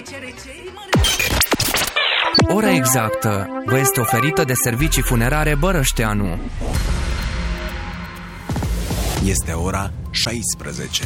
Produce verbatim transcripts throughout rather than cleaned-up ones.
Ora exactă vă este oferită de Servicii Funerare Bărășteanu. Este ora șaisprezece.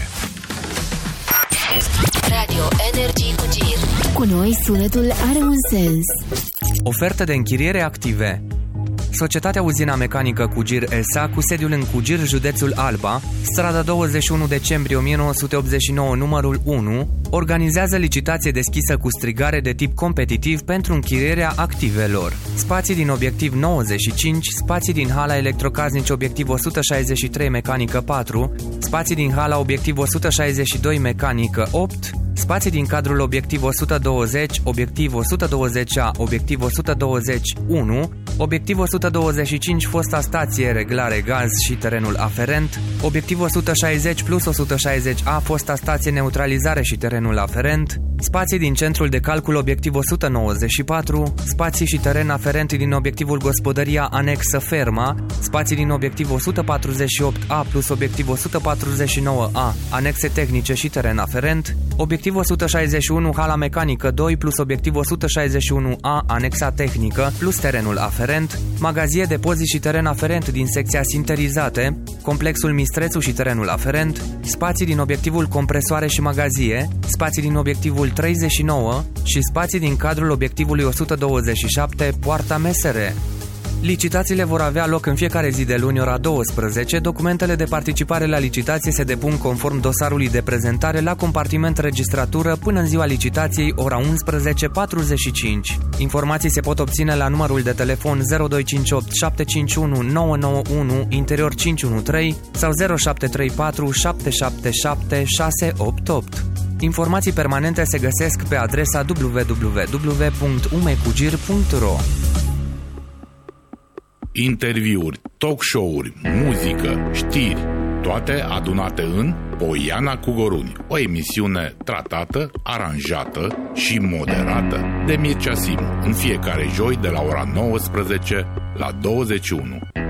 Radio Energy cu Gir. Cu noi sunetul are un sens. Ofertă de închiriere active. Societatea Uzina Mecanică Cugir S A, cu sediul în Cugir, județul Alba, strada douăzeci și unu decembrie o mie nouă sute optzeci și nouă, numărul unu, organizează licitație deschisă cu strigare de tip competitiv pentru închirierea activelor. Spații din obiectiv nouăzeci și cinci, spații din hala electrocasnici obiectiv o sută șaizeci și trei mecanică patru, spații din hala obiectiv o sută șaizeci și doi mecanică opt, spații din cadrul obiectiv o sută douăzeci, obiectiv o sută douăzeci A, obiectiv o sută douăzeci unu, obiectiv o sută douăzeci și cinci, fosta stație reglare gaz și terenul aferent, obiectiv o sută șaizeci plus o sută șaizeci A, fosta stație neutralizare și terenul aferent, spații din centrul de calcul obiectiv o sută nouăzeci și patru, spații și teren aferent din obiectivul gospodăria anexă ferma, spații din obiectiv o sută patruzeci și opt A plus obiectiv o sută patruzeci și nouă A, anexe tehnice și teren aferent, obiectiv o sută șaizeci și unu, hala mecanică doi plus obiectiv o sută șaizeci și unu A, anexa tehnică plus terenul aferent, magazie, depozit și teren aferent din secția sinterizate, complexul Mistrețu și terenul aferent, spații din obiectivul compresoare și magazie, spații din obiectivul treizeci și nouă și spații din cadrul obiectivului o sută douăzeci și șapte, poarta M S R. Licitațiile vor avea loc în fiecare zi de luni, ora douăsprezece. Documentele de participare la licitație se depun conform dosarului de prezentare la compartiment registratură până în ziua licitației, ora unsprezece patruzeci și cinci. Informații se pot obține la numărul de telefon zero doi cinci opt șapte cinci unu nouă nouă unu, interior cinci unu trei sau zero șapte trei patru șapte șapte șapte șase opt opt. Informații permanente se găsesc pe adresa w w w punct umecugir punct r o. Interviuri, talk show-uri, muzică, știri, toate adunate în Poiana cu Goruni, o emisiune tratată, aranjată și moderată de Mircea Simu, în fiecare joi de la ora nouăsprezece la douăzeci și unu.